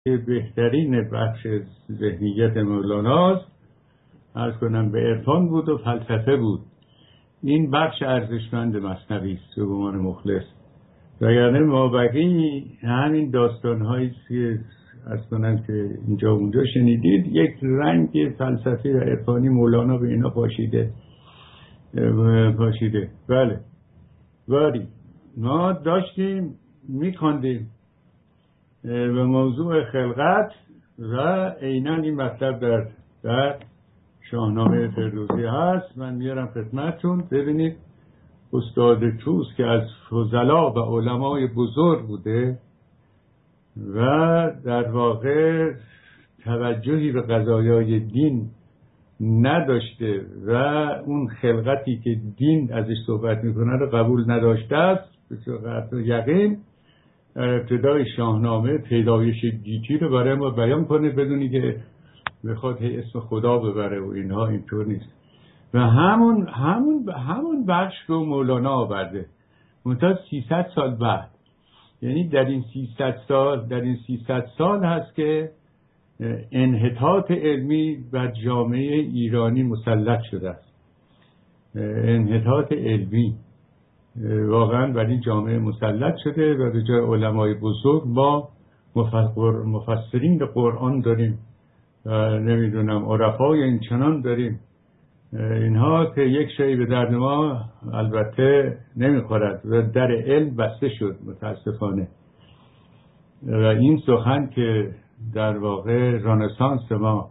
بهترین بخش ذهنیت مولاناست، عرض کنم به عرفان بود و فلسفه بود. این بخش ارزشمند مثنوی است به عنوان مخلص. وگرنه مابقی همین داستان‌هایی که عرض کنم که اینجا اونجا شنیدید، یک رنگ فلسفی و عرفانی مولانا به اینا پاشیده. بله، ولی ما داشتیم می‌خواندیم به موضوع خلقت و عیناً این مطلب در شاهنامه فردوسی هست. من میارم خدمتتون ببینید. استاد طوس که از فضلا و علمای بزرگ بوده و در واقع توجهی به قضایای دین نداشته و اون خلقتی که دین ازش صحبت میکنه رو قبول نداشته است، به صورت یقین در ابتدای شاهنامه پیدایش گیتی رو برای ما بیان کنه بدونی که بخواد اسم خدا ببره و اینها. اینطور نیست. و همون بخش رو مولانا آورده منتها 300 سال بعد. یعنی در این 300 سال هست که انحطاط علمی بر جامعه ایرانی مسلط شده است. انحطاط علمی واقعا بر این جامعه مسلط شده و به جای علمای بزرگ ما مفسرین قرآن داریم، نمیدونم عرفای این چنان داریم. اینها که یک شایی به درد ما البته نمیخورد و در علم بسته شد متاسفانه. و این سخن که در واقع رنسانس ما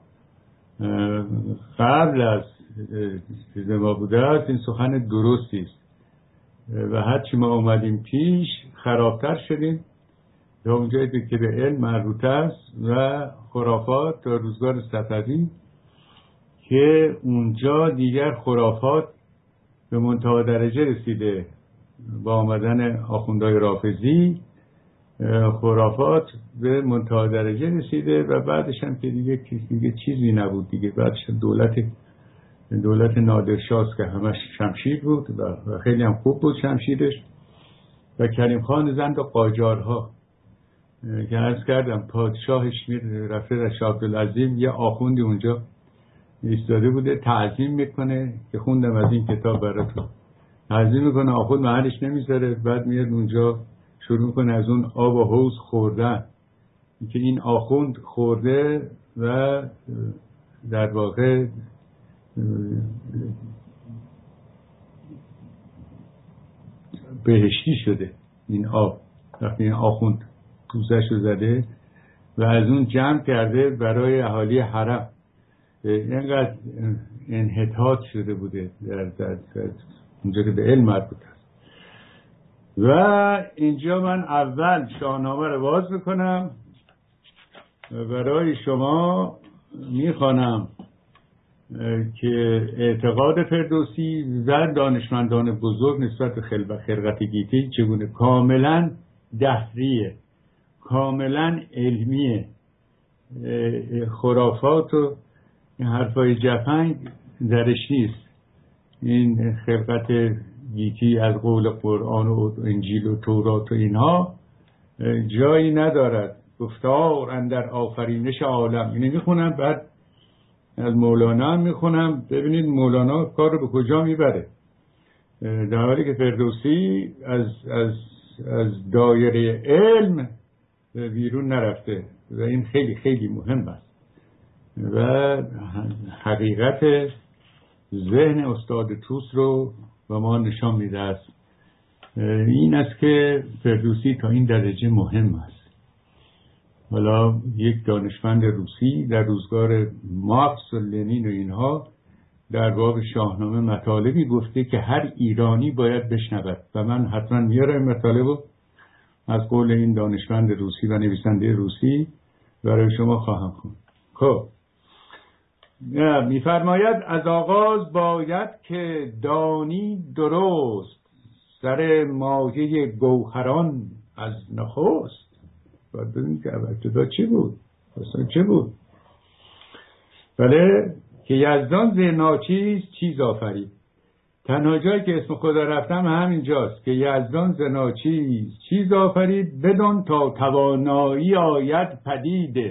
قبل از چیز ما بوده است، این سخن درستی است و هرچی ما اومدیم پیش خرابتر شدیم تا اونجایی که به علم مربوط است و خرافات تا روزگار صفوی که اونجا دیگر خرافات به منتهی درجه رسیده. با آمدن آخوندهای رافضی خرافات به منتهی درجه رسیده و بعدش هم که دیگه چیزی نبود دیگه. بعدش دولت نادرشاه که همش شمشیر بود و خیلی هم خوب بود شمشیرش، و کریم خان زند و قاجارها که عرض کردم پادشاهش رفته در شاه عبدالعظیم یه آخوندی اونجا ایستاده بوده تعظیم میکنه که خوندم از این کتاب براتون. تعظیم میکنه، آخوند محلش نمیذاره، بعد میاد اونجا شروع میکنه از اون آب و حوض خوردن که این آخوند خورده و در واقع بهشتی شده این آب. وقتی این آخوند پوزش رو زده و از اون جمع کرده برای اهالی حرم. اینقدر انحطاط شده بوده در اونجا که به علم مربوط است. و اینجا من اول شاهنامه رو باز میکنم و برای شما میخوانم که اعتقاد فردوسی و دانشمندان بزرگ نسبت به خلقت گیتی چگونه کاملا دهریه، کاملا علمیه. خرافات و این حرفای جفنگ درش نیست. این خلقت گیتی از قول قرآن و انجیل و تورات و اینها جایی ندارد. گفتار اندر آفرینش عالم. اینو میخونم، بعد از مولانا میخونم. ببینید مولانا کار رو به کجا میبره، در حالی که فردوسی از دایره علم بیرون نرفته و این خیلی خیلی مهم است و حقیقت ذهن استاد طوس رو به ما نشان میده است. این است که فردوسی تا این درجه مهم است. حالا یک دانشمند روسی در روزگار مارکس و لنین و اینها در باب شاهنامه مطالبی گفته که هر ایرانی باید بشنود و من حتما میارم مطالب رو از قول این دانشمند روسی و نویسنده روسی برای شما خواهم خوند. خب میفرماید از آغاز باید که دانی درست سر مایه گوهران از نخست. باید ببینید که ابتدا چی بود، اصلا چه بود. بله، که یزدان ز ناچیز چیز آفرید. تنها جایی که اسم خدا رفتم همینجاست که یزدان ز ناچیز چیز آفرید بدان تا توانایی آید پدید.